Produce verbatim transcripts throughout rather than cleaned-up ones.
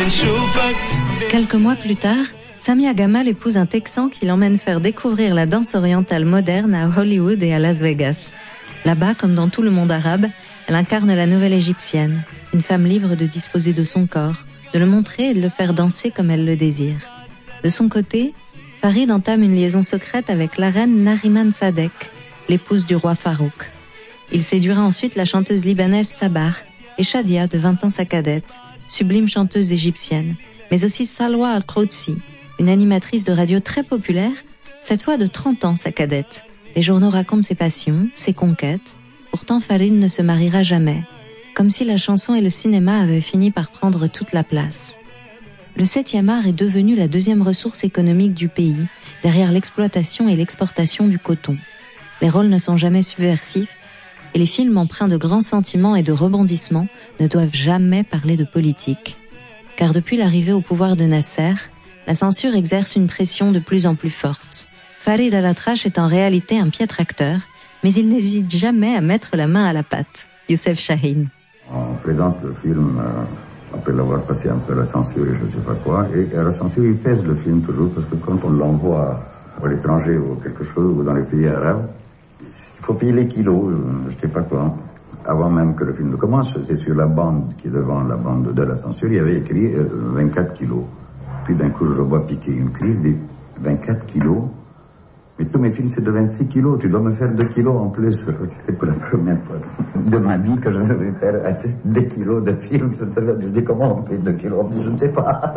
Quelques mois plus tard, Samia Gamal épouse un Texan qui l'emmène faire découvrir la danse orientale moderne à Hollywood et à Las Vegas. Là-bas, comme dans tout le monde arabe, elle incarne la nouvelle égyptienne, une femme libre de disposer de son corps, de le montrer et de le faire danser comme elle le désire. De son côté, Farid entame une liaison secrète avec la reine Nariman Sadek, l'épouse du roi Farouk. Il séduira ensuite la chanteuse libanaise Sabar et Shadia, de vingt ans sa cadette, sublime chanteuse égyptienne, mais aussi Salwa Al-Kroutsi, une animatrice de radio très populaire, cette fois de trente ans sa cadette. Les journaux racontent ses passions, ses conquêtes. Pourtant, Farid ne se mariera jamais, comme si la chanson et le cinéma avaient fini par prendre toute la place. Le septième art est devenu la deuxième ressource économique du pays, derrière l'exploitation et l'exportation du coton. Les rôles ne sont jamais subversifs, et les films empreints de grands sentiments et de rebondissements ne doivent jamais parler de politique. Car depuis l'arrivée au pouvoir de Nasser, la censure exerce une pression de plus en plus forte. Farid Al-Atrache est en réalité un piètre acteur, mais il n'hésite jamais à mettre la main à la pâte. Youssef Chahine. On présente le film euh, après l'avoir passé un peu la censure et je ne sais pas quoi, et la censure il pèse le film toujours, parce que quand on l'envoie à l'étranger ou quelque chose, ou dans les pays arabes, il faut payer les kilos, je ne sais pas quoi. Avant même que le film ne commence, c'était sur la bande qui est devant la bande de la censure, il y avait écrit euh, vingt-quatre kilos. Puis d'un coup, je le vois piquer une crise, dit vingt-quatre kilos. Mais tous mes films, c'est de vingt-six kilos. Tu dois me faire deux kilos en plus. C'était pour la première fois de ma vie que je devais faire deux kilos de films. Je dis, comment on fait deux kilos en plus? Je ne sais pas.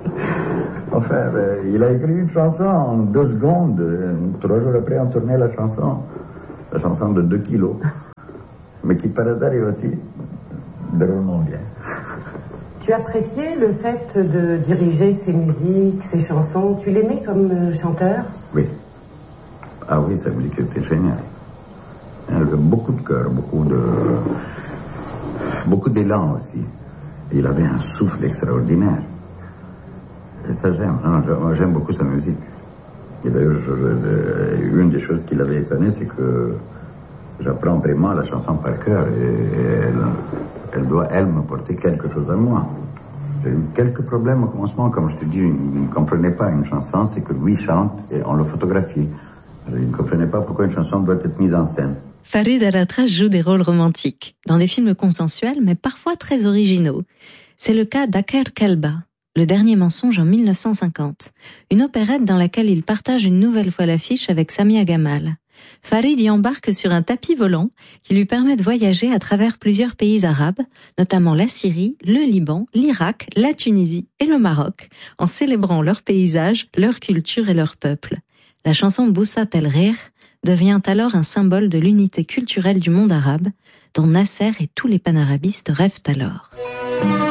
Enfin, euh, il a écrit une chanson en deux secondes. Euh, trois jours après, on tournait la chanson. La chanson de deux kilos. Mais qui, par hasard, est aussi drôlement bien. Tu appréciais le fait de diriger ses musiques, ses chansons? Tu l'aimais comme chanteur? Oui. Ah oui, sa musique était géniale. Elle avait beaucoup de cœur, beaucoup de... beaucoup d'élan aussi. Il avait un souffle extraordinaire. Et ça, j'aime. Moi, j'aime beaucoup sa musique. Et d'ailleurs, je, je, une des choses qui l'avait étonné, c'est que j'apprends vraiment la chanson par cœur. Et elle, elle doit, elle, me porter quelque chose à moi. J'ai eu quelques problèmes au commencement. Comme je te dis, je ne comprenais pas une chanson, c'est que lui chante et on le photographie. Je ne comprenais pas pourquoi une chanson doit être mise en scène. Farid Al-Atrache joue des rôles romantiques, dans des films consensuels, mais parfois très originaux. C'est le cas d'Aker Kalba, Le dernier mensonge en mille neuf cent cinquante, une opérette dans laquelle il partage une nouvelle fois l'affiche avec Samia Gamal. Farid y embarque sur un tapis volant qui lui permet de voyager à travers plusieurs pays arabes, notamment la Syrie, le Liban, l'Irak, la Tunisie et le Maroc, en célébrant leurs paysages, leur culture et leur peuple. La chanson Boussat El Rire devient alors un symbole de l'unité culturelle du monde arabe, dont Nasser et tous les panarabistes rêvent alors.